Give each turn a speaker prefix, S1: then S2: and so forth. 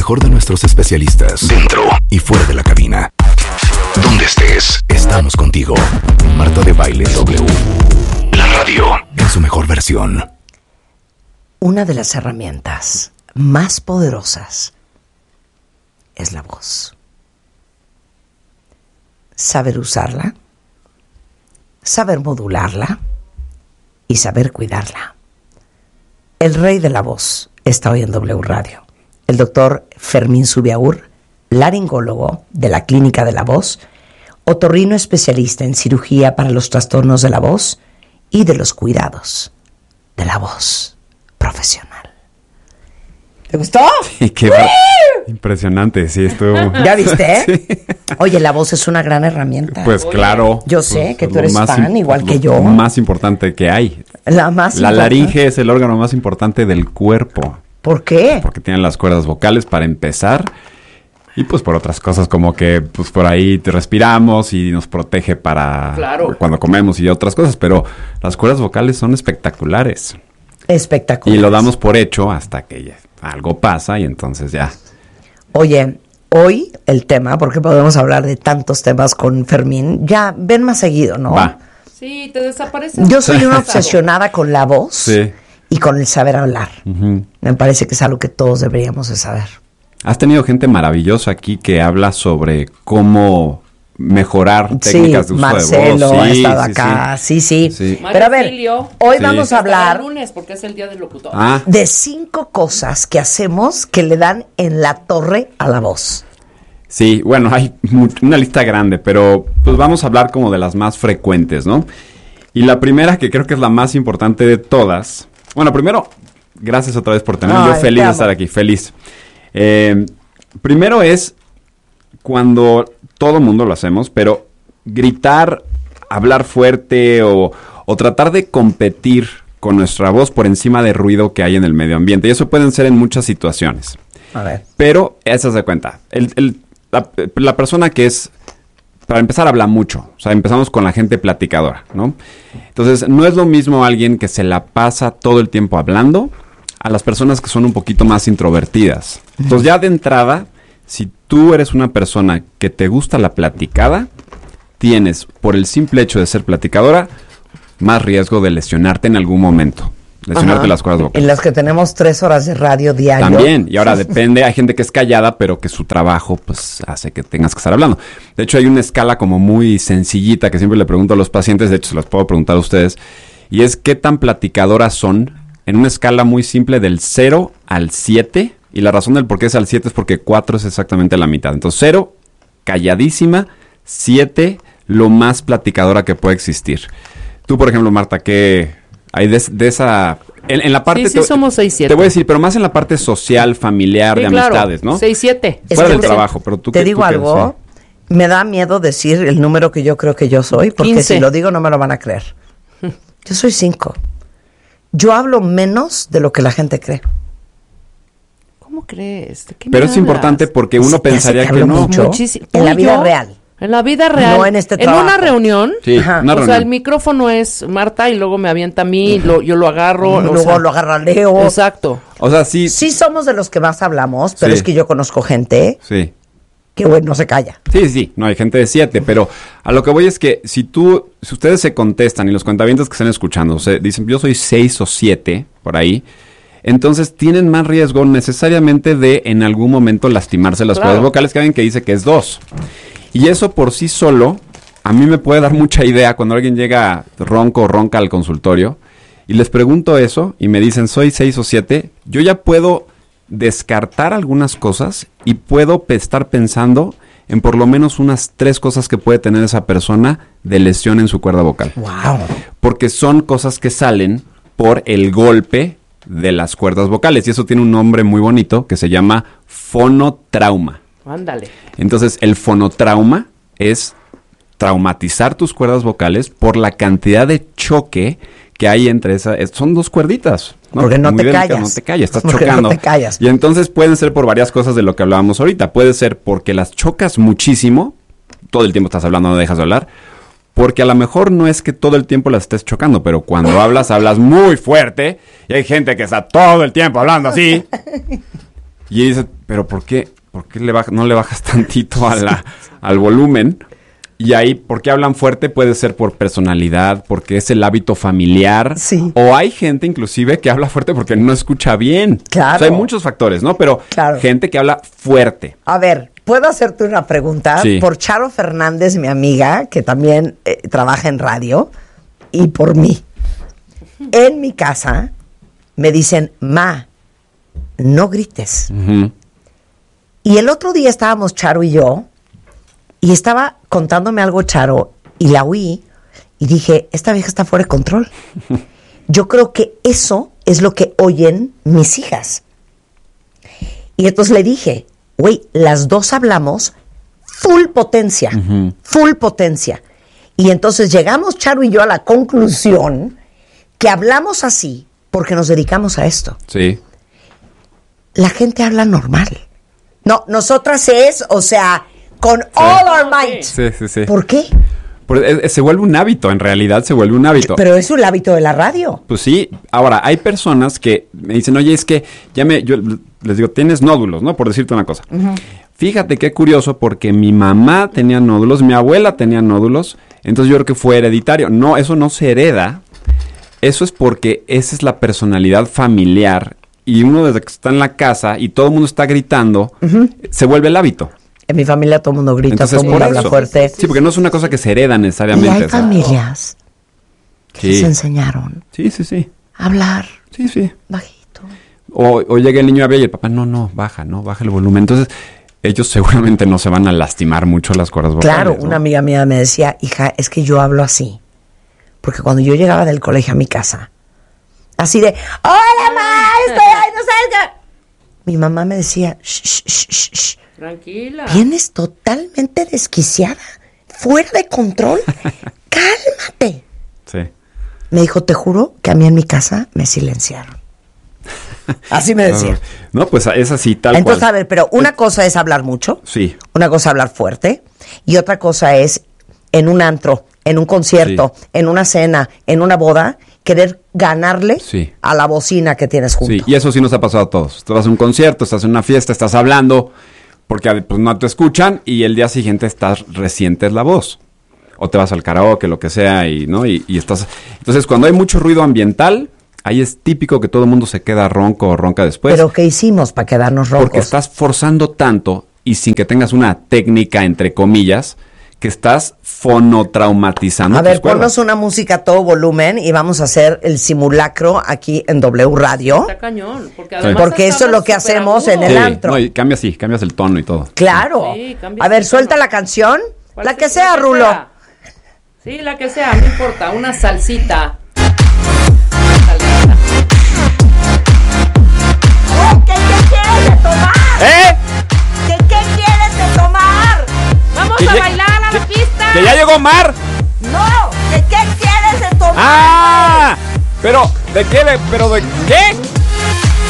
S1: mejor de nuestros especialistas, dentro y fuera de la cabina. Donde estés, estamos contigo. Marta de Baile W. La radio en su mejor versión.
S2: Una de las herramientas más poderosas es la voz. Saber usarla, saber modularla y saber cuidarla. El rey de la voz está hoy en W Radio. El doctor Fermín Zubiaur, laringólogo de la Clínica de la Voz, otorrino especialista en cirugía para los trastornos de la voz y de los cuidados de la voz profesional. ¿Te gustó?
S3: Sí, qué impresionante, sí, estuvo.
S2: ¿Ya viste?
S3: Sí.
S2: Oye, la voz es una gran herramienta.
S3: Pues claro.
S2: Yo sé
S3: pues,
S2: que tú eres fan, igual que yo.
S3: Lo más importante que hay. La laringe es el órgano más importante del cuerpo.
S2: ¿Por qué?
S3: Porque tiene las cuerdas vocales para empezar. Y pues por otras cosas como que pues por ahí te respiramos y nos protege para cuando comemos y otras cosas. Pero las cuerdas vocales son espectaculares.
S2: Espectaculares.
S3: Y lo damos por hecho hasta que ya algo pasa y entonces ya.
S2: Oye, hoy el tema, porque podemos hablar de tantos temas con Fermín, ya ven más seguido, ¿no?
S3: Va.
S4: Sí, te desapareces.
S2: Yo soy una obsesionada con la voz.
S3: Sí.
S2: Y con el saber hablar. Uh-huh. Me parece que es algo que todos deberíamos de saber.
S3: Has tenido gente maravillosa aquí que habla sobre cómo mejorar técnicas de uso
S2: Marcelo
S3: de voz.
S2: ha estado acá. Sí. Pero a ver, hoy vamos a hablar
S4: el lunes porque es el día del locutor.
S2: De 5 cosas que hacemos que le dan en la torre a la voz.
S3: Sí, bueno, hay una lista grande, pero pues vamos a hablar como de las más frecuentes, ¿no? Y la primera, que creo que es la más importante de todas. Bueno, primero, gracias otra vez por tenerme. Yo feliz de estar aquí, feliz. Primero es cuando todo mundo lo hacemos, pero gritar, hablar fuerte o tratar de competir con nuestra voz por encima del ruido que hay en el medio ambiente. Y eso pueden ser en muchas situaciones.
S2: A ver.
S3: Pero, esa se cuenta. La persona que es... Para empezar, habla mucho. O sea, empezamos con la gente platicadora, ¿no? Entonces, no es lo mismo alguien que se la pasa todo el tiempo hablando a las personas que son un poquito más introvertidas. Entonces, ya de entrada, si tú eres una persona que te gusta la platicada, tienes, por el simple hecho de ser platicadora, más riesgo de lesionarte en algún momento. Lesionarte las cuerdas vocales.
S2: En las que tenemos 3 horas de radio diario.
S3: También, y ahora depende, hay gente que es callada, pero que su trabajo, pues, hace que tengas que estar hablando. De hecho, hay una escala como muy sencillita que siempre le pregunto a los pacientes, de hecho, se las puedo preguntar a ustedes, y es qué tan platicadoras son, en una escala muy simple del 0 al 7, y la razón del por qué es al 7 es porque 4 es exactamente la mitad. Entonces, 0, calladísima, 7, lo más platicadora que puede existir. Tú, por ejemplo, Marta, ¿qué hay de esa... En la parte...
S4: Sí, somos 6-7.
S3: Te voy a decir, pero más en la parte social, familiar, de amistades, ¿no?
S4: 6-7.
S3: Fuera del trabajo, pero tú...
S2: Te digo algo, me da miedo decir el número que yo creo que yo soy, porque
S4: 15.
S2: Si lo digo no me lo van a creer. Yo soy 5. Yo hablo menos de lo que la gente cree.
S4: ¿Cómo crees? ¿De qué
S3: pero
S4: me
S3: es importante porque uno pensaría que no.
S2: Mucho en la vida real.
S4: En la vida real.
S2: No en este trabajo.
S4: En una reunión.
S3: Sí, una reunión.
S4: O sea, el micrófono es Marta y luego me avienta a mí, yo lo agarro.
S2: Luego lo agarra Leo.
S4: Exacto.
S3: O sea, sí.
S2: Sí somos de los que más hablamos, pero
S3: Sí.
S2: es que yo conozco gente
S3: Sí.
S2: que, bueno, no se calla.
S3: Sí, no hay gente de 7, pero a lo que voy es que si ustedes se contestan y los cuentavientes que están escuchando, dicen yo soy 6 o 7, por ahí, entonces tienen más riesgo necesariamente de en algún momento lastimarse las cuerdas vocales, que alguien que dice que es 2. Y eso por sí solo, a mí me puede dar mucha idea cuando alguien llega ronco o ronca al consultorio y les pregunto eso y me dicen soy 6 o 7, yo ya puedo descartar algunas cosas y puedo estar pensando en por lo menos unas 3 cosas que puede tener esa persona de lesión en su cuerda vocal.
S2: Wow.
S3: Porque son cosas que salen por el golpe de las cuerdas vocales y eso tiene un nombre muy bonito que se llama fonotrauma.
S4: Ándale.
S3: Entonces, el fonotrauma es traumatizar tus cuerdas vocales por la cantidad de choque que hay entre esas. Son 2 cuerditas, ¿no?
S2: Porque no
S3: Muy
S2: te
S3: delicado,
S2: callas.
S3: No te callas, estás
S2: Porque
S3: chocando.
S2: no te callas.
S3: Y entonces pueden ser por varias cosas de lo que hablábamos ahorita. Puede ser porque las chocas muchísimo, todo el tiempo estás hablando, no dejas de hablar. Porque a lo mejor no es que todo el tiempo las estés chocando, pero cuando hablas muy fuerte. Y hay gente que está todo el tiempo hablando así. Y dice, pero ¿por qué no le bajas tantito al volumen? Y ahí, ¿por qué hablan fuerte? Puede ser por personalidad, porque es el hábito familiar.
S2: Sí.
S3: O hay gente, inclusive, que habla fuerte porque no escucha bien.
S2: Claro.
S3: O sea, hay muchos factores, ¿no? Pero gente que habla fuerte.
S2: A ver, ¿puedo hacerte una pregunta?
S3: Sí.
S2: Por Charo Fernández, mi amiga, que también trabaja en radio, y por mí. En mi casa me dicen, ma, no grites.
S3: Uh-huh.
S2: Y el otro día estábamos Charo y yo, y estaba contándome algo Charo, y la oí, y dije, esta vieja está fuera de control. Yo creo que eso es lo que oyen mis hijas. Y entonces le dije, güey, las dos hablamos full potencia, full potencia. Y entonces llegamos Charo y yo a la conclusión que hablamos así porque nos dedicamos a esto.
S3: Sí.
S2: La gente habla normal. No, nosotras es, o sea, con all our might.
S3: Sí.
S2: ¿Por qué?
S3: Se vuelve un hábito, en realidad se vuelve un hábito.
S2: Pero es el hábito de la radio.
S3: Pues sí. Ahora, hay personas que me dicen, oye, es que yo les digo, tienes nódulos, ¿no? Por decirte una cosa. Uh-huh. Fíjate qué curioso, porque mi mamá tenía nódulos, mi abuela tenía nódulos, entonces yo creo que fue hereditario. No, eso no se hereda. Eso es porque esa es la personalidad familiar, y uno desde que está en la casa y todo el mundo está gritando, se vuelve el hábito.
S2: En mi familia todo el mundo grita,
S3: entonces,
S2: todo el mundo habla fuerte.
S3: Sí, porque no es una cosa que se hereda necesariamente.
S2: Y hay familias que se enseñaron
S3: a
S2: hablar
S3: bajito. O llega el niño a ver y el papá, baja el volumen. Entonces, ellos seguramente no se van a lastimar mucho las cuerdas vocales.
S2: Claro, una amiga mía me decía, hija, es que yo hablo así. Porque cuando yo llegaba del colegio a mi casa, así de, hola, ma, estoy ahí, no sabes qué. Mi mamá me decía, shh.
S4: Tranquila.
S2: Vienes totalmente desquiciada, fuera de control. Cálmate.
S3: Sí.
S2: Me dijo, te juro que a mí en mi casa me silenciaron. Así me decía.
S3: No, pues es así, tal cual.
S2: Entonces, a ver, pero una cosa es hablar mucho.
S3: Sí.
S2: Una cosa es hablar fuerte. Y otra cosa es, en un antro, en un concierto, en una cena, en una boda, querer ganarle a la bocina que tienes junto.
S3: Sí, y eso sí nos ha pasado a todos. Tú vas a un concierto, estás en una fiesta, estás hablando, porque pues, no te escuchan, y el día siguiente resientes la voz. O te vas al karaoke, lo que sea, y estás... Entonces, cuando hay mucho ruido ambiental, ahí es típico que todo el mundo se queda ronco o ronca después.
S2: ¿Pero qué hicimos para quedarnos roncos?
S3: Porque estás forzando tanto, y sin que tengas una técnica, entre comillas, que estás fonotraumatizando.
S2: A ver, ponnos una música a todo volumen y vamos a hacer el simulacro aquí en W Radio.
S4: Está cañón.
S2: Porque eso es lo que hacemos en el antro.
S3: No, y cambias el tono y todo.
S2: Claro. Sí, a ver, suelta la canción. La que sea, Rulo.
S4: Sí, la que sea, no importa. Una salsita.
S2: ¿Qué quieres de tomar? ¿Qué quieres de tomar?
S4: Vamos a bailar a la pista.
S3: ¡Que ya llegó Mar!
S2: No, ¿qué quieres de tomar?
S3: ¡Ah! ¿Pero de qué? ¿Pero de qué?